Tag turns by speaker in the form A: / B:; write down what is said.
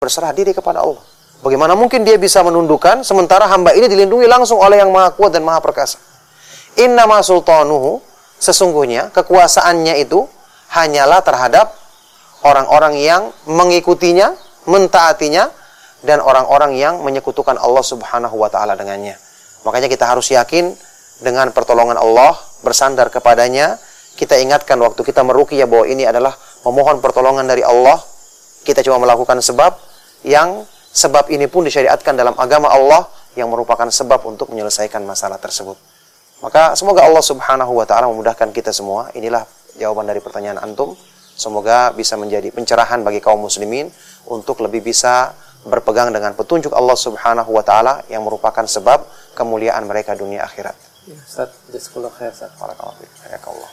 A: berserah diri kepada Allah. Bagaimana mungkin dia bisa menundukkan sementara hamba ini dilindungi langsung oleh yang maha kuat dan maha perkasa. Innama sultanuhu, sesungguhnya kekuasaannya itu hanyalah terhadap orang-orang yang mengikutinya, mentaatinya, dan orang-orang yang menyekutukan Allah Subhanahu wa ta'ala dengannya. Makanya kita harus yakin dengan pertolongan Allah, bersandar kepadanya. Kita ingatkan waktu kita meruqyah bahwa ini adalah memohon pertolongan dari Allah. Kita cuma melakukan sebab, yang sebab ini pun disyariatkan dalam agama Allah, yang merupakan sebab untuk menyelesaikan masalah tersebut. Maka semoga Allah Subhanahu wa ta'ala memudahkan kita semua. Inilah jawaban dari pertanyaan antum. Semoga bisa menjadi pencerahan bagi kaum muslimin untuk lebih bisa berpegang dengan petunjuk Allah Subhanahu wa ta'ala yang merupakan sebab kemuliaan mereka dunia akhirat.
B: Ustaz, jazakallahu khair, Ustaz.
A: Barakallahu fiik.